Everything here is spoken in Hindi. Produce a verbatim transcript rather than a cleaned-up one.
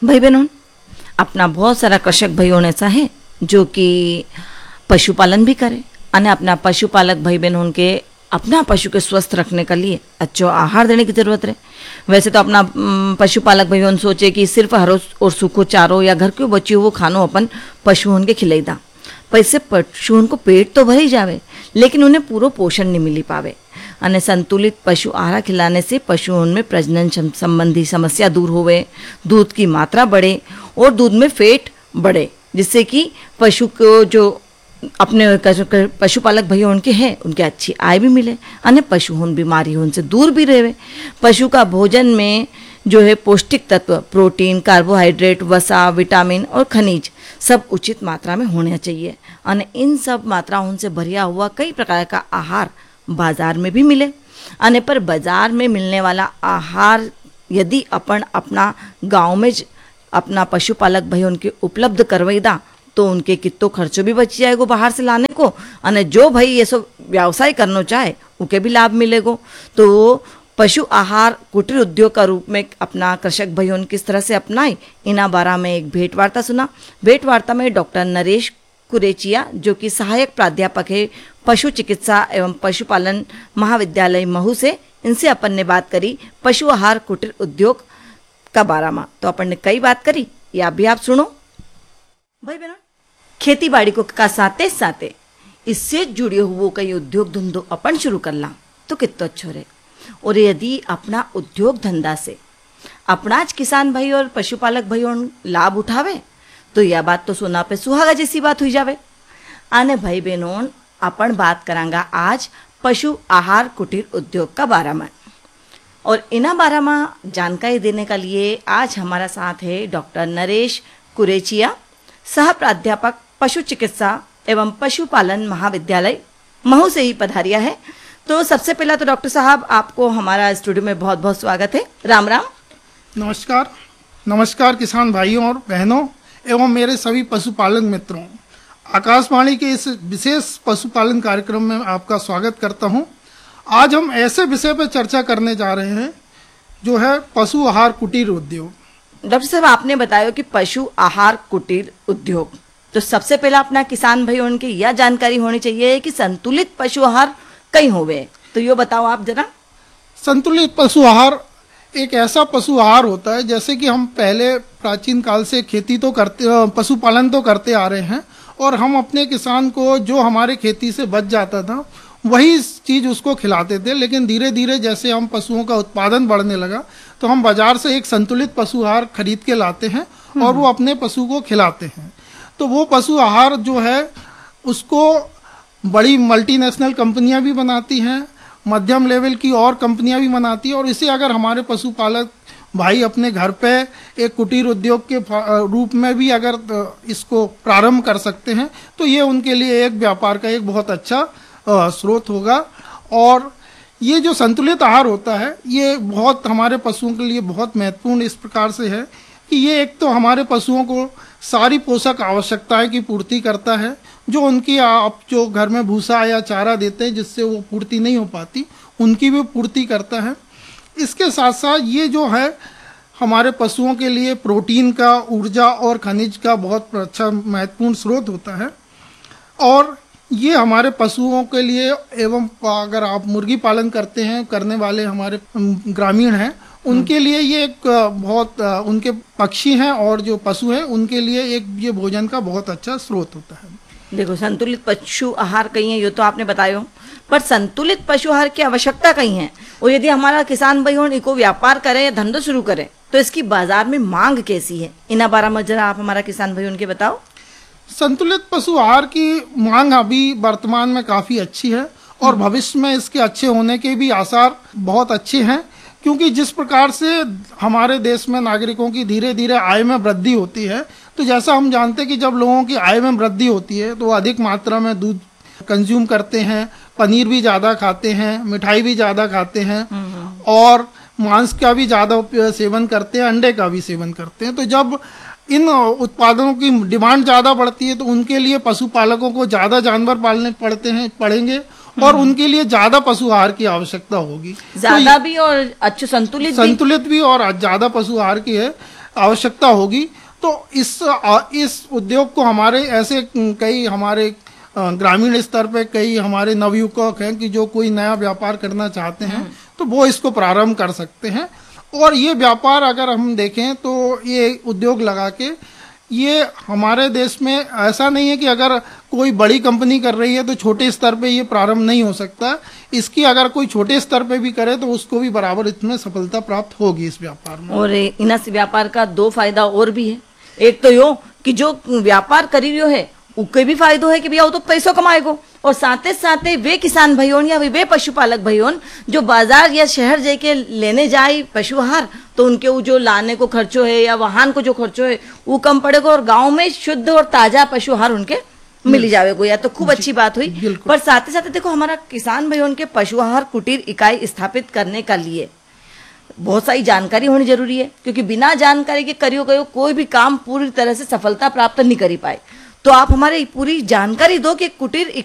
भाई बहनों, अपना बहुत सारा कृषक भाइयों ऐसा है जो कि पशुपालन भी करे અને अपना पशुपालक भाई बहनों के अपना पशु के स्वस्थ रखने के लिए अच्छो आहार देने की जरूरत है। वैसे तो अपना पशुपालक भाई सोचे कि सिर्फ हरो और सूखो चारो या घर के बच्चे वो खानो अपन पशुओं के खिलाई दा, पर इससे पशुओं को पेट तो भर ही जावे लेकिन उन्हें पूरा पोषण नहीं मिली पावे। અને संतुलित पशु आहार खिलाने से पशुओं में प्रजनन संबंधी समस्या दूर होवे, दूध की मात्रा बढ़े और दूध में फैट बढ़े, जिससे कि पशु को जो अपने पशुपालक भाइयों उनके हैं उनके अच्छी आय भी मिले और पशुओं बीमारियों से दूर भी रहे। पशु का भोजन में जो है पौष्टिक तत्व, प्रोटीन, कार्बोहाइड्रेट, वसा, विटामिन और खनिज सब उचित मात्रा में होना चाहिए और इन सब मात्राओं से भरिया हुआ कई प्रकार का आहार बाजार में भी मिले। अने पर बाजार में मिलने वाला आहार यदि अपन अपना गांव में अपना पशुपालक भाई उनके उपलब्ध करवाई दा तो उनके कितो खर्चो भी बच जाएगो बाहर से लाने को, अने जो भाई ये सब व्यवसाय करना चाहे उनके भी लाभ मिलेगो। तो पशु आहार कुटीर उद्योग का रूप में अपना कृषक भाइयों किस तरह से अपनाए, इना बारा में एक भेंट वार्ता सुना। भेंट वार्ता में डॉक्टर नरेश कुरेचिया जो कि सहायक प्राध्यापक है पशु चिकित्सा एवं पशुपालन महाविद्यालय महू से, इनसे अपन ने बात करी पशु आहार कुटीर उद्योग का बारा में। तो अपन ने कई बात करी, या भी आप सुनो। भाई बहनों, खेती बाड़ी को का साथे साथे इससे जुड़े हुए कई उद्योग धंधो अपन शुरू करला तो कितना अच्छो रहे। और यदि अपना उद्योग धंधा से अपना किसान भाई और पशुपालक भाइयों लाभ उठावे तो यह बात तो सोना पे सुहागा जैसी बात हुई जावे। आने भाई बहनों, अपन बात करांगा आज पशु आहार कुटीर उद्योग का बारे में, और इना बारे में जानकारी देने के लिए आज हमारा साथ है डॉक्टर नरेश कुरेचिया, सह प्राध्यापक पशु चिकित्सा एवं पशुपालन महाविद्यालय महू से ही पधारिया है। तो सबसे पहला तो डॉक्टर साहब आपको हमारा स्टूडियो में बहुत बहुत स्वागत है। राम राम। नमस्कार। नमस्कार किसान भाइयों और बहनों एवं मेरे सभी पशुपालन मित्रों, आकाशवाणी के इस विशेष पशुपालन कार्यक्रम में आपका स्वागत करता हूं। आज हम ऐसे विषय पर चर्चा करने जा रहे हैं जो है पशु आहार कुटीर उद्योग। डॉक्टर साहब, आपने बताया कि पशु आहार कुटीर उद्योग, तो सबसे पहला अपना किसान भाई उनकी यह जानकारी होनी चाहिए कि संतुलित पशु आहार कहीं होवे, तो ये बताओ आप जरा। संतुलित पशु आहार एक ऐसा पशु आहार होता है, जैसे कि हम पहले प्राचीन काल से खेती तो करते, पशुपालन तो करते आ रहे हैं और हम अपने किसान को जो हमारे खेती से बच जाता था वही चीज उसको खिलाते थे। लेकिन धीरे धीरे जैसे हम पशुओं का उत्पादन बढ़ने लगा तो हम बाजार से एक संतुलित पशु आहार खरीद के लाते हैं और वो अपने पशु को खिलाते हैं। तो वो पशु आहार जो है उसको बड़ी मल्टीनेशनल कंपनियां भी बनाती हैं, मध्यम लेवल की और कंपनियां भी बनाती हैं, और इसे अगर हमारे पशुपालक भाई अपने घर पे एक कुटीर उद्योग के रूप में भी अगर इसको प्रारंभ कर सकते हैं तो ये उनके लिए एक व्यापार का एक बहुत अच्छा स्रोत होगा। और ये जो संतुलित आहार होता है ये बहुत हमारे पशुओं के लिए बहुत महत्वपूर्ण इस प्रकार से है कि ये एक तो हमारे पशुओं को सारी पोषक आवश्यकताएं की पूर्ति करता है, जो उनकी आप जो घर में भूसा या चारा देते हैं जिससे वो पूर्ति नहीं हो पाती उनकी भी पूर्ति करता है। इसके साथ साथ ये जो है हमारे पशुओं के लिए प्रोटीन का, ऊर्जा और खनिज का बहुत अच्छा महत्वपूर्ण स्रोत होता है। और ये हमारे पशुओं के लिए एवं अगर आप मुर्गी पालन करते हैं करने वाले हमारे ग्रामीण हैं उनके लिए ये एक बहुत, उनके पक्षी हैं और जो पशु हैं उनके लिए एक ये भोजन का बहुत अच्छा स्रोत होता है। देखो, संतुलित पशु आहार कहीं है ये तो आपने बताया, पर संतुलित पशु आहार की आवश्यकता कहीं है, और यदि हमारा किसान भाई इको व्यापार करे या धंधो शुरू करे तो इसकी बाजार में मांग कैसी है, इन बारे में जरा आप हमारा किसान भाई उनके बताओ। संतुलित पशु आहार की मांग अभी वर्तमान में काफी अच्छी है और भविष्य में इसके अच्छे होने के भी आसार बहुत अच्छे हैं, क्योंकि जिस प्रकार से हमारे देश में नागरिकों की धीरे धीरे आय में वृद्धि होती है, तो जैसा हम जानते हैं कि जब लोगों की आय में वृद्धि होती है तो अधिक मात्रा में दूध कंज्यूम करते हैं, पनीर भी ज्यादा खाते हैं, मिठाई भी ज्यादा खाते हैं और मांस का भी ज्यादा सेवन करते हैं, अंडे का भी सेवन करते हैं। तो जब इन उत्पादनों की डिमांड ज्यादा बढ़ती है तो उनके लिए पशुपालकों को ज्यादा जानवर पालने पड़ते हैं पड़ेंगे और उनके लिए ज्यादा पशु आहार की आवश्यकता होगी, ज्यादा तो भी और अच्छे संतुलित संतुलित भी, भी और ज्यादा पशु आहार की है। आवश्यकता होगी। तो इस आ, इस उद्योग को हमारे ऐसे कई हमारे अ, ग्रामीण स्तर पे कई हमारे नवयुवक हैं कि जो कोई नया व्यापार करना चाहते हैं तो वो इसको प्रारंभ कर सकते हैं। और ये व्यापार अगर हम देखें तो ये उद्योग लगा के ये हमारे देश में ऐसा नहीं है कि अगर कोई बड़ी कंपनी कर रही है तो छोटे स्तर पे ये प्रारंभ नहीं हो सकता। इसकी अगर कोई छोटे स्तर पे भी करे तो उसको भी बराबर इसमें सफलता प्राप्त होगी इस व्यापार में। और इन से व्यापार का दो फायदा और भी है। एक तो यो कि जो व्यापार करी रहो है उसके भी फायदो है कि भैया वो तो पैसों कमाएगो, और साथे साथे वे किसान भाइयों या वे पशुपालक भाइयों जो बाजार या शहर जाके लेने जाए पशु आहार तो उनके वो जो लाने को खर्चो है या वाहन को जो खर्चो है वो कम पड़ेगा और गांव में शुद्ध और ताजा पशु आहार उनके मिल जाएगा। या तो खूब अच्छी बात हुई। पर साथ ही साथ देखो हमारा किसान भाइयों के पशु आहार कुटीर इकाई स्थापित करने का लिए बहुत सारी जानकारी होनी जरूरी है, क्योंकि बिना जानकारी के करियो गयो कोई भी काम पूरी तरह से सफलता प्राप्त नहीं कर पाए। तो आप हमारे पूरी जानकारी दो कि कुटीर